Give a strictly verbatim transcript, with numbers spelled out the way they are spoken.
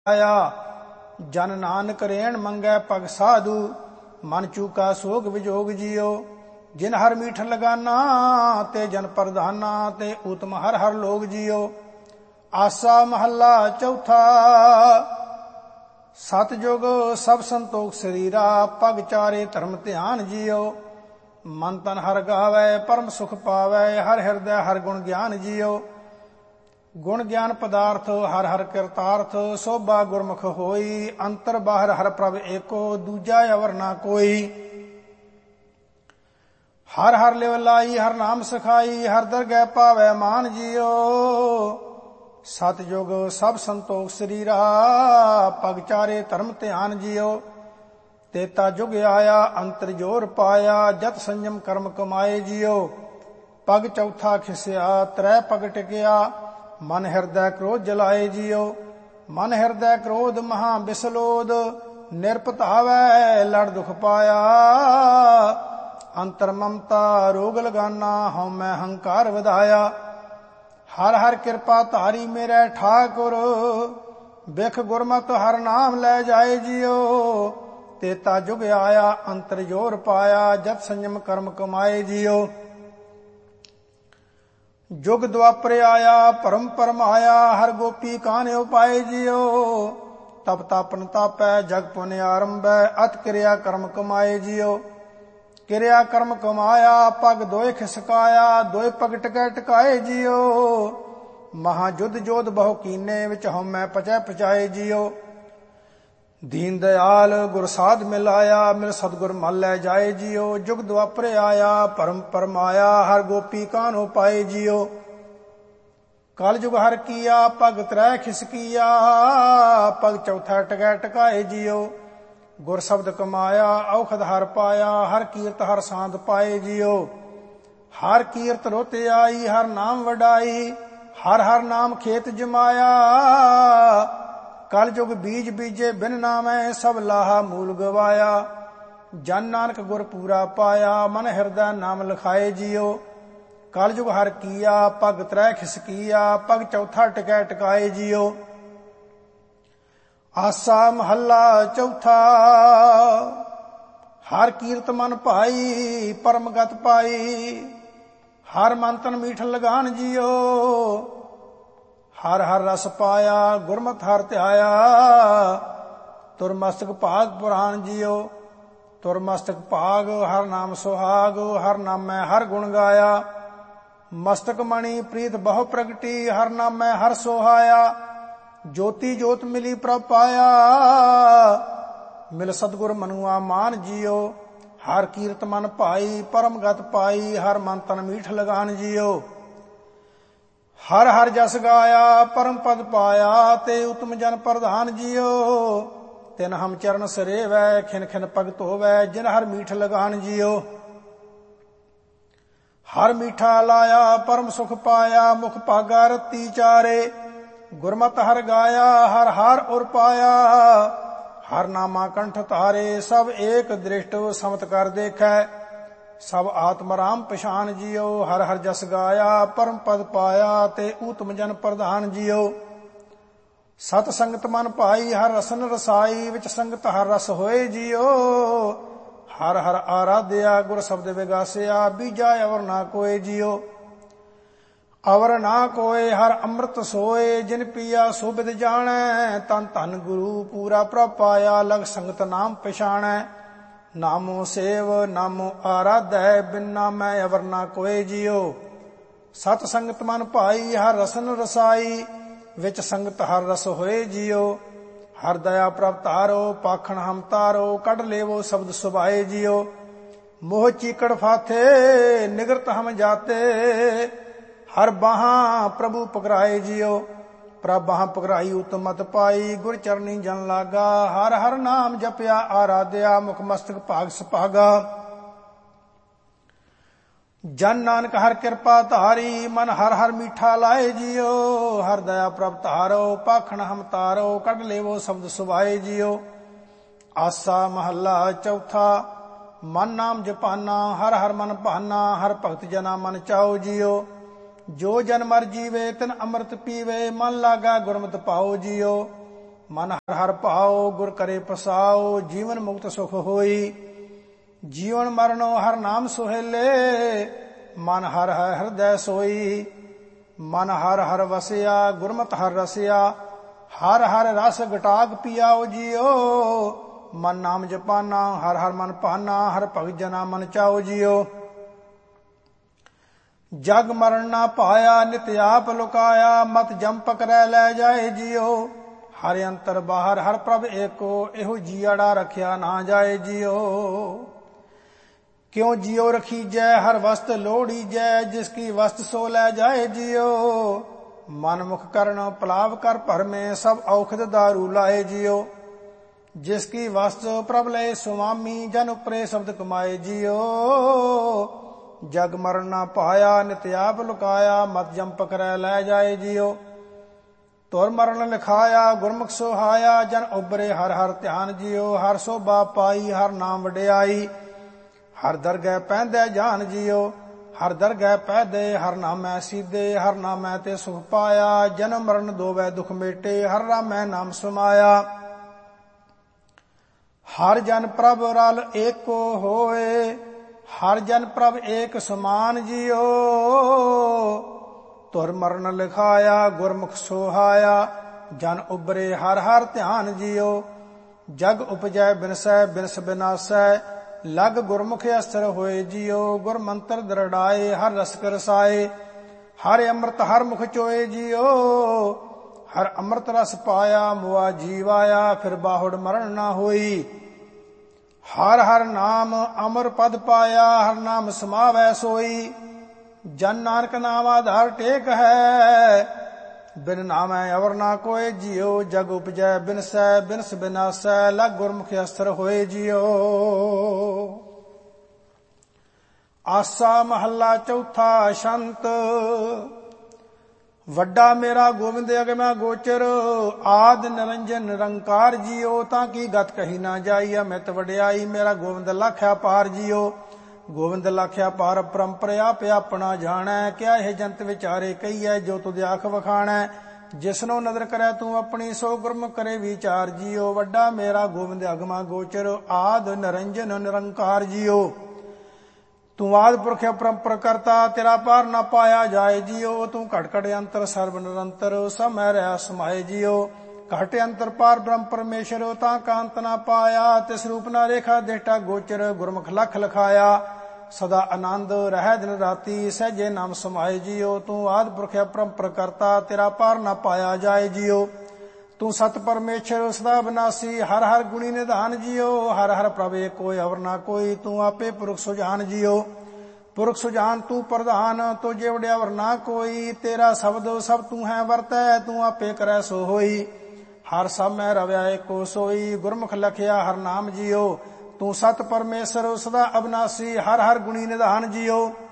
ਆਇਆ। ਜਨ ਨਾਨਕ ਰੇਣ ਮੰਗੈ ਪਗ ਸਾਧੂ, ਮਨ ਚੂਕਾ ਸੋਗ ਵਿਜੋਗ ਜੀਓ। ਜਿਨ ਹਰ ਮੀਠ ਲਗਾਨਾ ਤੇ ਜਨ ਪ੍ਰਧਾਨਾ, ਤੇ ਉਤਮ ਹਰ ਹਰ ਲੋਗ ਜੀਓ। ਆਸਾ ਮਹੱਲਾ ਚੌਥਾ। ਸਤਜੁਗ ਸਭ ਸੰਤੋਖ ਸਰੀਰਾ, ਪਗ ਚਾਰੇ ਧਰਮ ਧਿਆਨ ਜੀਓ। ਮਨ ਤਨ ਹਰ ਗਾਵੈ ਪਰਮ ਸੁਖ ਪਾਵੈ, ਹਰ ਹਿਰਦੈ ਹਰ ਗੁਣ ਗਿਆਨ ਜੀਓ। ਗੁਣ ਗਿਆਨ ਪਦਾਰਥ ਹਰ ਹਰ ਕਿਰਤਾਰਥ, ਸੋਭਾ ਗੁਰਮੁਖ ਹੋਈ। ਅੰਤਰ ਬਾਹਰ ਹਰ ਪ੍ਰਭ ਏਕੋ, ਦੂਜਾ ਅਵਰ ਨਾ ਕੋਈ। ਹਰ ਹਰ ਲਿਵ ਲਾਈ ਹਰ ਨਾਮ ਸਿਖਾਈ, ਹਰ ਦਰਗਹਿ ਪਾਵੈ ਮਾਨ ਜੀਓ। ਸਤਜੁਗ ਸਭ ਸੰਤੋਖ ਸਰੀਰਾ, ਪਗ ਚਾਰੇ ਧਰਮ ਧਿਆਨ ਜੀਓ। ਤੇਤਾ ਜੁਗ ਆਇਆ ਅੰਤਰ ਜੋਰ ਪਾਇਆ, ਜਤ ਸੰਜਮ ਕਰਮ ਕਮਾਏ ਜੀਓ। ਪਗ ਚੌਥਾ ਖਿਸਿਆ ਤ੍ਰੈ ਪਗ ਟਿਕਿਆ, ਮਨ ਹਿਰਦੈ ਕ੍ਰੋਧ ਜਲਾਏ ਜੀਓ। ਮਨ ਹਿਰਦੈ ਕ੍ਰੋਧ ਮਹਾ ਬਿਸਲੋਦ, ਨਿਰਪਤਾਵੈ ਲੜ ਦੁਖ ਪਾਇਆ। ਅੰਤਰ ਮਮਤਾ ਰੋਗ ਲਗਾਨਾ, ਹਉਮੈ ਹੰਕਾਰ ਵਧਾਇਆ। ਹਰ ਹਰ ਕਿਰਪਾ ਧਾਰੀ ਮੇਰੇ ਠਾਕੁਰ, ਬਿਖ ਗੁਰਮਤਿ ਹਰ ਨਾਮ ਲੈ ਜਾਏ ਜੀਓ। ਤੇਤਾ ਜੁਗ ਆਇਆ ਅੰਤਰ ਜੋਰ ਪਾਇਆ, ਜਤ ਸੰਜਮ ਕਰਮ ਕਮਾਏ ਜੀਓ। ਜੁਗ ਦੁਆਪਰ ਆਇਆ ਭਰਮ ਪਰਮ ਆਇਆ, ਹਰ ਗੋਪੀ ਕਾਨਿਓ ਪਾਏ ਜੀਓ। ਤਪ ਤਾਪਨ ਤਾਪੈ ਜਗ ਪੁਨ ਆਰੰਭੈ, ਅਤ ਕਿਰਿਆ ਕਰਮ ਕਮਾਏ ਜੀਓ। ਕਿਰਿਆ ਕਰਮ ਕਮਾਇਆ ਪਗ ਦੋਇ ਖਿਸਕਾਇਆ, ਦੋਇ ਪਗ ਟਕੈ ਟਕਾਏ ਜੀਓ। ਮਹਾ ਜੁਧ ਜੋਧ ਬਹੁ ਕੀਨੇ, ਵਿੱਚ ਹਉਮੈ ਪਚੈ ਪਚਾਏ ਜੀਓ। ਦੀਨ ਦਇਆਲ ਗੁਰ ਸਾਧ ਮਿਲਾਇਆ, ਮਿਲ ਸਤਿਗੁਰ ਮਲ ਲੈ ਜਾਏ ਜੀਓ। ਜੁਗ ਦੁਆਪਰ ਆਇਆ ਭਰਮ ਪਰਮਾਇਆ, ਹਰ ਗੋਪੀ ਕਾਨੋ ਪਾਏ ਜੀਓ। ਕਲ ਜੁਗ ਹਰ ਕੀਆ ਪਗ ਤ੍ਰੈ ਖਿਸਕੀਆ, ਪਗ ਚੌਥਾ ਟਕੈ ਟਕਾਏ ਜੀਓ। ਗੁਰ ਸ਼ਬਦ ਕਮਾਇਆ ਔਖਦ ਹਰ ਪਾਇਆ, ਹਰ ਕੀਰਤ ਹਰ ਸਾਂਦ ਪਾਏ ਜੀਓ। ਹਰ ਕੀਰਤ ਰੁਤ ਆਈ ਹਰ ਨਾਮ ਵਡਾਈ, ਹਰ ਹਰ ਨਾਮ ਖੇਤ ਜਮਾਇਆ। ਕਲ ਜੁਗ ਬੀਜ ਬੀਜੇ ਬਿਨ ਨਾਮੈ, ਸਭ ਲਾਹਾ ਮੂਲ ਗਵਾਇਆ। ਜਨ ਨਾਨਕ ਗੁਰ ਪੂਰਾ ਪਾਇਆ, ਮਨ ਹਿਰਦੈ ਨਾਮ ਲਿਖਾਏ ਜੀਓ। ਕਲ ਜੁਗ ਹਰ ਕੀਆ ਪਗ ਤ੍ਰੈ ਖਿਸਕੀਆ, ਪਗ ਚੌਥਾ ਟਕੈ ਟਕਾਏ ਜੀਓ। ਆਸਾ ਮਹੱਲਾ ਚੌਥਾ। ਹਰ ਕੀਰਤ ਮਨ ਭਾਈ, ਪਰਮ ਗਤ ਪਾਈ। ਹਰ ਮਨ ਤਨ ਮੀਠ ਲਗਾਨ ਜੀਓ। ਹਰ ਹਰ ਰਸ ਪਾਇਆ ਗੁਰਮਤਿ ਹਰ ਧਿਆਇਆ। ਤੁਰ ਮਸਤਕ ਭਾਗ ਪੁਰਾਣ ਜੀਓ। ਤੁਰ ਮਸਤਕ ਭਾਗ ਹਰ ਨਾਮ ਸੁਹਾਗ, ਹਰ ਨਾਮੈ ਹਰ ਗੁਣ ਗਾਇਆ। ਮਸਤਕ ਮਣੀ ਪ੍ਰੀਤ ਬਹੁ ਪ੍ਰਗਟੀ, ਹਰ ਨਾਮੈ ਹਰ ਸੋਹਾਇਆ। ਜੋਤੀ ਜੋਤ ਮਿਲੀ ਪ੍ਰਭ ਪਾਇਆ, ਮਿਲ ਸਤਿਗੁਰ ਮਨੁਆ ਮਾਨ ਜੀਓ। ਹਰ ਕੀਰਤ ਮਨ ਭਾਈ ਪਰਮ ਗਤ ਪਾਈ, ਹਰ ਮਨ ਤਨ ਮੀਠ ਲਗਾਨ ਜੀਓ। ਹਰ ਹਰ ਜਸ ਗਾਇਆ ਪਰਮ ਪਦ ਪਾਇਆ, ਤੇ ਉਤਮ ਜਨ ਪ੍ਰਧਾਨ ਜੀਓ। ਤਿਨ ਹਮ ਚਰਨ ਸਰੇਵੈ, ਖਿਨ ਖਿਨ ਭਗਤ ਹੋਵੈ, ਜਿਨ ਹਰ ਮੀਠ ਲਗਾਨ ਜੀਓ। ਹਰ ਮੀਠਾ ਲਾਇਆ ਪਰਮ ਸੁਖ ਪਾਇਆ, ਮੁਖ ਭਾਗਾ ਰਤੀ ਚਾਰੇ। ਗੁਰਮਤਿ ਹਰ ਗਾਇਆ ਹਰ ਹਰ ਉਰ ਪਾਇਆ। ਹਰ ਨਾਮਾ ਕੰਠ ਧਾਰੇ, ਸਭ ਏਕ ਦ੍ਰਿਸ਼ਟ ਸਮਤ ਕਰ ਦੇਖੈ। ਸਭ ਆਤਮ ਰਾਮ ਪਛਾਨ ਜੀਓ। ਹਰ ਹਰ ਜਸ ਗਾਇਆ ਪਰਮ ਪਦ ਪਾਇਆ, ਤੇ ਊਤਮ ਜਨ ਪ੍ਰਧਾਨ ਜੀਓ। ਸਤ ਸੰਗਤ ਮਨ ਭਾਈ ਹਰ ਰਸਨ ਰਸਾਈ, ਵਿੱਚ ਸੰਗਤ ਹਰ ਰਸ ਹੋਏ ਜੀਓ। ਹਰ ਹਰ ਆਰਾਧਿਆ ਗੁਰ ਸ਼ਬਦ ਵਿਗਾਸਿਆ, ਬੀਜਾ ਅਵਰ ਨਾ ਕੋਏ ਜੀਓ। ਅਵਰ ਨਾ ਕੋਏ ਹਰ ਅੰਮ੍ਰਿਤ ਸੋਏ, ਜਿਨ ਪੀਆ ਸੋਭਿਤ ਜਾਣੈ। ਤਨ ਧਨ ਗੁਰੂ ਪੂਰਾ ਪ੍ਰਭ ਪਾਇਆ, ਲਗ ਸੰਗਤ ਨਾਮ ਪਛਾਣੈ। ਨਾਮੋ ਸੇਵ ਨਾਮੋ ਆਰਾਧੈ, ਬਿਨ ਨਾਮੈ ਅਵਰ ਨਾ ਕੋਏ ਜੀਓ। ਸਤ ਸੰਗਤ ਮਨ ਭਾਈ ਹਰ ਰਸਨ ਰਸਾਈ, ਵਿੱਚ ਸੰਗਤ ਹਰ ਰਸ ਹੋਏ ਜੀਓ। ਹਰ ਦਇਆ ਪ੍ਰਭ ਧਾਰੋ, ਪਾਖਣ ਹਮ ਤਾਰੋ, ਕੱਢ ਲੇਵੋ ਸ਼ਬਦ ਸੁਭਾਏ ਜੀਓ। ਮੋਹ ਚੀਕੜ ਫਾਥੇ ਨਿਗਰਤ ਹਮ ਜਾਤੇ, ਹਰ ਬਾਹਾਂ ਪ੍ਰਭੂ ਪਕਰਾਏ ਜੀਓ। ਪ੍ਰਭ ਬਾਹਾਂ ਪਕਰਾਈ ਉਤਮ ਮਤ ਪਾਈ, ਗੁਰ ਚਰਨੀ ਜਨ ਲਾਗਾ। ਹਰ ਹਰ ਨਾਮ ਜਪਿਆ ਆਰਾਧਿਆ, ਮੁਖ ਮਸਤਕ ਭਾਗ ਸੁਭਾਗਾ। ਜਨ ਨਾਨਕ ਹਰ ਕਿਰਪਾ ਧਾਰੀ, ਮਨ ਹਰ ਹਰ ਮੀਠਾ ਲਾਏ ਜੀਓ। ਹਰ ਦਇਆ ਪ੍ਰਭ ਧਾਰੋ, ਪਾਖਣ ਹਮ ਤਾਰੋ, ਕੱਢ ਲੇਵੋ ਸ਼ਬਦ ਸੁਭਾਏ ਜੀਓ। ਆਸਾ ਮਹੱਲਾ ਚੌਥਾ। ਮਨ ਨਾਮ ਜਪਾਨਾ, ਹਰ ਹਰ ਮਨ ਭਾਨਾ, ਹਰ ਭਗਤ ਜਨਾ ਮਨ ਚਾਓ ਜੀਓ। ਜੋ ਜਨ ਮਰ ਜੀਵੇ ਤਿਨ ਅੰਮ੍ਰਿਤ ਪੀਵੇ, ਮਨ ਲਾਗਾ ਗੁਰਮਤਿ ਪਾਓ ਜੀਓ। ਮਨ ਹਰ ਹਰ ਭਾਓ ਗੁਰ ਕਰੇ ਪਸਾਓ, ਜੀਵਨ ਮੁਕਤ ਸੁਖ ਹੋਈ। ਜੀਵਨ ਮਰਨੋ ਹਰ ਨਾਮ ਸੁਹੇਲੇ, ਮਨ ਹਰ ਹਰ ਹਿਰਦੈ ਸੋਈ। ਮਨ ਹਰ ਹਰ ਵਸਿਆ ਗੁਰਮਤਿ ਹਰ ਰਸਿਆ, ਹਰ ਹਰ ਰਸ ਗਟਾਕ ਪੀਆਓ ਜੀਓ। ਮਨ ਨਾਮ ਜਪਾਨਾ ਹਰ ਹਰ ਮਨ ਭਾਨਾ, ਹਰ ਭਗਤ ਜਨਾ ਮਨ ਚਾਓ ਜੀਓ। ਜਗ ਮਰਨ ਨਾ ਪਾਇਆ ਨਿਤ ਆਪ ਲੁਕਾਇਆ, ਮਤ ਜਮ ਪਕੜੈ ਲੈ ਜਾਏ ਜੀਓ। ਹਰ ਅੰਤਰ ਬਾਹਰ ਹਰ ਪ੍ਰਭ ਏਕੋ, ਇਹੋ ਜੀਅੜਾ ਰਖਿਆ ਨਾ ਜਾਏ ਜੀਓ। ਕਿਉ ਜਿਉ ਰਖੀਜੈ ਹਰ ਵਸਤ ਲੋੜੀਜੈ, ਜਿਸ ਕੀ ਵਸਤ ਸੋ ਲੈ ਜਾਏ ਜੀਓ। ਮਨ ਮੁਖ ਕਰਨ ਪਲਾਵ ਕਰ ਭਰਮੇ, ਸਭ ਔਖਦ ਦਾਰੂ ਲਾਏ ਜੀਓ। ਜਿਸ ਕੀ ਵਸਤ ਪ੍ਰਭ ਲਏ ਸੁਆਮੀ, ਜਨ ਉਪਰੇ ਸ਼ਬਦ ਕਮਾਏ ਜੀਓ। ਜਗ ਮਰਨ ਨਾ ਪਾਇਆ ਨਿਤ ਆਪ ਲੁਕਾਇਆ, ਮਤ ਜਮ ਪਕੜੈ ਲੈ ਜਾਏ ਜੀਓ। ਤੁਰ ਮਰਨ ਲਿਖਾਇਆ ਗੁਰਮੁਖ ਸੁਹਾਇਆ, ਜਨ ਉਬਰੇ ਹਰ ਹਰ ਧਿਆਨ ਜੀਓ। ਹਰ ਸੋਭਾ ਪਾਈ ਹਰ ਨਾਮ ਵਡਿਆਈ, ਹਰ ਦਰਗਹਿ ਪੈਂਦੈ ਜਾਨ ਜੀਓ। ਹਰ ਦਰਗਹਿ ਪੈਦੇ ਹਰ ਨਾਮੈ ਸੀਧੇ, ਹਰ ਨਾਮੈ ਤੇ ਸੁਖ ਪਾਇਆ। ਜਨਮ ਮਰਨ ਦੋਵੈ ਦੁਖ ਮੇਟੇ, ਹਰ ਰਾਮੈ ਨਾਮ ਸਮਾਇਆ। ਹਰ ਜਨ ਪ੍ਰਭ ਰਲ ਏਕੋ ਹੋਏ, ਹਰ ਜਨ ਪ੍ਰਭ ਏਕ ਸਮਾਨ ਜੀਓ। ਤੁਰ ਮਰਨ ਲਿਖਾਇਆ ਗੁਰਮੁਖ ਸੋਹਾਇਆ, ਜਨ ਉਬਰੇ ਹਰ ਹਰ ਧਿਆਨ ਜੀਓ। ਜਗ ਉਪਜੈ ਬਿਨਸੈ ਬਿਨਸ ਬਿਨਾਸੈ, ਲਗ ਗੁਰਮੁਖ ਅਸਰ ਹੋਏ ਜੀਓ। ਗੁਰ ਮੰਤਰ ਦਰੜਾਏ ਹਰ ਰਸਕ ਰਸਾਏ, ਹਰ ਅੰਮ੍ਰਿਤ ਹਰ ਮੁਖ ਚੋਏ ਜੀਓ। ਹਰ ਅੰਮ੍ਰਿਤ ਰਸ ਪਾਇਆ ਮੁਆ ਜੀਵਾਇਆ, ਫਿਰ ਬਾਹੁੜ ਮਰਨ ਨਾ ਹੋਈ। ਹਰ ਹਰ ਨਾਮ ਅਮਰ ਪਦ ਪਾਇਆ, ਹਰ ਨਾਮ ਸਮਾਵੈ ਸੋਈ। ਜਨ ਨਾਨਕ ਨਾਮ ਆਧਾਰ ਟੇਕ ਹੈ, ਬਿਨ ਨਾਮੈ ਅਵਰ ਨਾ ਕੋਏ ਜੀਓ। ਜਗ ਉਪਜੈ ਬਿਨਸੈ ਬਿਨਸ ਬਿਨਾਸੈ, ਲਗ ਗੁਰਮੁਖ ਅਸਰ ਹੋਏ ਜੀਓ। ਆਸਾ ਮਹੱਲਾ ਚੌਥਾ ਛੰਤ। ਵੱਡਾ ਮੇਰਾ ਗੋਬਿੰਦ ਅਗਮੈ ਗੋਚਰ, ਆਦ ਨਿਰੰਜਨ ਨਿਰੰਕਾਰ ਜੀਓ। ਤਾਂ ਕੀ ਗਤ ਕਹੀ ਨਾ ਜਾਈ, ਅਮਿਤ ਵਡਿਆਈ ਮੇਰਾ ਗੋਬਿੰਦ ਲਾਖਿਆ ਪਾਰ ਜੀਓ। ਗੋਬਿੰਦ ਲਾਖਿਆ ਪਾਰ ਪਰੰਪਰ ਆਪ ਆਪਣਾ ਜਾਣੈ, ਕਿਆ ਇਹ ਜੰਤ ਵਿਚਾਰੇ ਕਹੀਐ, ਜੋ ਤੁਧ ਆਖ ਵਖਾਣੈ। ਜਿਸਨੋ ਨਦਰ ਕਰੈ ਤੂੰ ਆਪਣੀ, ਸੋ ਗੁਰਮੁਖ ਕਰੇ ਵਿਚਾਰ ਜੀਓ। ਵੱਡਾ ਮੇਰਾ ਗੋਬਿੰਦ ਅਗਮਾ ਗੋਚਰ, ਆਦ ਨਿਰੰਜਨ ਨਿਰੰਕਾਰ ਜੀਓ। ਤੂੰ ਆਦਿ ਪੁਰਖ ਅਪਰੰਪਰ ਕਰਤਾ, ਤੇਰਾ ਪਾਰ ਨਾ ਪਾਇਆ ਜਾਏ ਜੀਓ। ਤੂੰ ਘਟ ਘਟ ਅੰਤਰ ਸਰਬ ਨਿਰੰਤਰ, ਸਭ ਮਹਿ ਰਹਿ ਸਮਾਏ ਜੀਓ। ਘਟ ਅੰਤਰ ਪਾਰ ਬ੍ਰਹਮ ਪਰਮੇਸ਼ਰ, ਤਾਂ ਕਾਂਤ ਨਾ ਪਾਇਆ। ਤਿਸ ਰੂਪ ਨਾ ਰੇਖਾ ਦੇਟਾ ਗੋਚਰ, ਗੁਰਮੁਖ ਲਖ ਲਖਾਇਆ। ਸਦਾ ਆਨੰਦ ਰਹਿ ਦਿਨ ਰਾਤੀ, ਸਹਿਜੇ ਨਾਮ ਸਮਾਏ ਜੀਓ। ਤੂੰ ਆਦਿ ਪੁਰਖ ਅਪਰੰਪਰ ਕਰਤਾ, ਤੇਰਾ ਪਾਰ ਨਾ ਪਾਇਆ ਜਾਏ ਜੀਓ। ਤੂੰ ਸਤ ਪਰਮੇਸ਼ਰ ਸਦਾ ਬਿਨਾਸੀ, ਹਰ ਹਰ ਗੁਣੀ ਨਿਧਾਨ ਜੀਓ। ਹਰ ਹਰ ਪ੍ਰਭ ਏਕੋ ਅਵਰ ਨਾ ਕੋਈ, ਤੂੰ ਆਪੇ ਪੁਰਖ ਸੁਜਾਨ ਜੀਓ। ਪੁਰਖ ਸੁਜਾਨ ਤੂੰ ਪ੍ਰਧਾਨ, ਤੋ ਜੇ ਵਡਿਆ ਵਰ ਨਾ ਕੋਈ। ਤੇਰਾ ਸ਼ਬਦ ਸਭ ਤੂੰ ਹੈ ਵਰਤੈ, ਤੂੰ ਆਪੇ ਕਰੈ ਸੋ ਹੋਈ। ਹਰ ਸਭ ਮੈਂ ਰਵਿਆ ਏਕੋ ਸੋਈ, ਗੁਰਮੁਖ ਲਖਿਆ ਹਰ ਨਾਮ ਜੀਓ। ਤੂੰ ਸਤ ਪਰਮੇਸ਼ਰ ਸਦਾ ਅਬਨਾਸੀ, ਹਰ ਹਰ ਗੁਣੀ ਨਿਧਾਨ ਜੀਓ।